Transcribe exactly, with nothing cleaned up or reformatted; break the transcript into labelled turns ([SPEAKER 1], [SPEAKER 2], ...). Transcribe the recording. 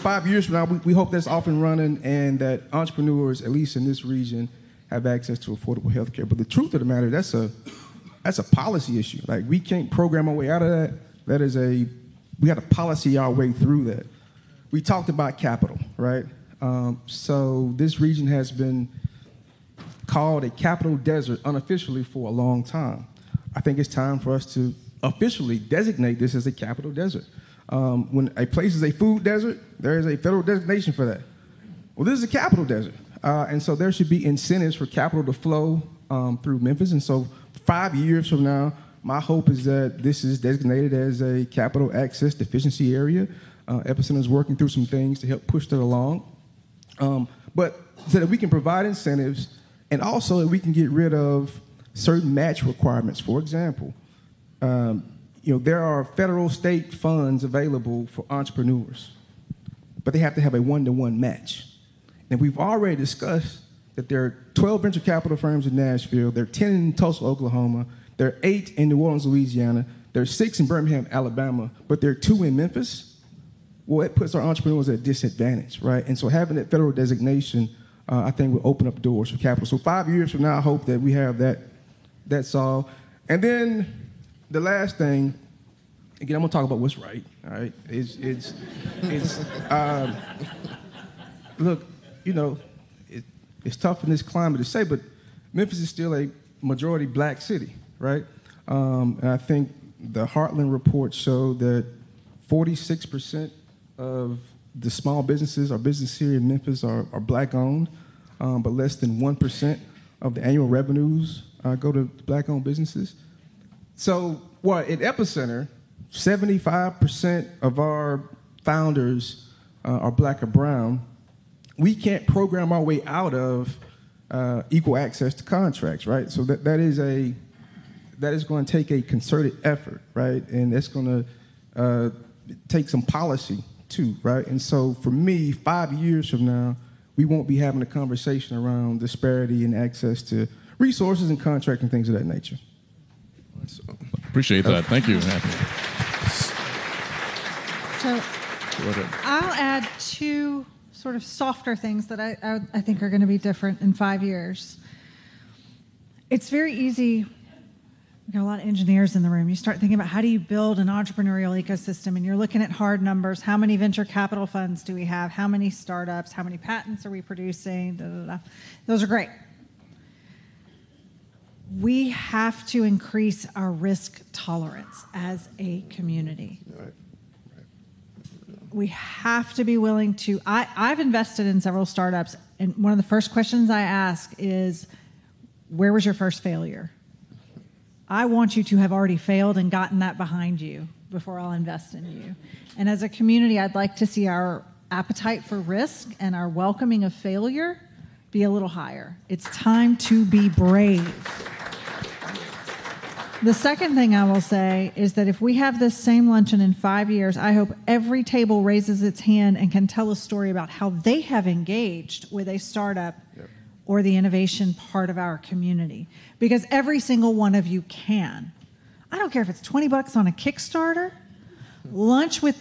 [SPEAKER 1] five years from now, we, we hope that's off and running and that entrepreneurs, at least in this region, have access to affordable health care. But the truth of the matter, that's a that's a policy issue. Like, we can't program our way out of that. That is a, we got to policy our way through that. We talked about capital, right? Um, so this region has been called a capital desert unofficially for a long time. I think it's time for us to officially designate this as a capital desert. Um, when a place is a food desert, there is a federal designation for that. Well, this is a capital desert. Uh, and so there should be incentives for capital to flow um, through Memphis. And so five years from now, my hope is that this is designated as a capital access deficiency area. Uh, Epicenter is working through some things to help push that along. Um, but so that we can provide incentives and also that we can get rid of certain match requirements. For example, um, you know, there are federal state funds available for entrepreneurs, but they have to have a one-to-one match. And we've already discussed that there are twelve venture capital firms in Nashville, there are ten in Tulsa, Oklahoma, there are eight in New Orleans, Louisiana, there are six in Birmingham, Alabama, but there are two in Memphis. Well, it puts our entrepreneurs at a disadvantage, right? And so having that federal designation, uh, I think, will open up doors for capital. So five years from now, I hope that we have that, that solved. And then the last thing, again, I'm gonna talk about what's right, all right? It's, it's, it's um, look, you know, it, it's tough in this climate to say, but Memphis is still a majority black city, right? Um, and I think the Heartland report showed that forty-six percent of the small businesses or businesses here in Memphis are, are black-owned, um, but less than one percent of the annual revenues uh, go to black-owned businesses. So, well, at Epicenter, seventy-five percent of our founders uh, are black or brown. We can't program our way out of uh, equal access to contracts, right? So that, that is a that is going to take a concerted effort, right? And that's going to uh, take some policy too, right? And so for me, five years from now, we won't be having a conversation around disparity in access to resources and contract and things of that nature.
[SPEAKER 2] So, appreciate that. Thank you.
[SPEAKER 3] So I'll add two sort of softer things that I, I, I think are going to be different in five years. It's very easy. We've got a lot of engineers in the room. You start thinking about how do you build an entrepreneurial ecosystem, and you're looking at hard numbers. How many venture capital funds do we have? How many startups? How many patents are we producing? Da, da, da. Those are great. We have to increase our risk tolerance as a community.
[SPEAKER 4] Right.
[SPEAKER 3] We have to be willing to. I, I've invested in several startups, and one of the first questions I ask is, where was your first failure? I want you to have already failed and gotten that behind you before I'll invest in you. And as a community, I'd like to see our appetite for risk and our welcoming of failure be a little higher. It's time to be brave. The second thing I will say is that if we have this same luncheon in five years, I hope every table raises its hand and can tell a story about how they have engaged with a startup yep. or the innovation part of our community. Because every single one of you can. I don't care if it's twenty bucks on a Kickstarter, lunch with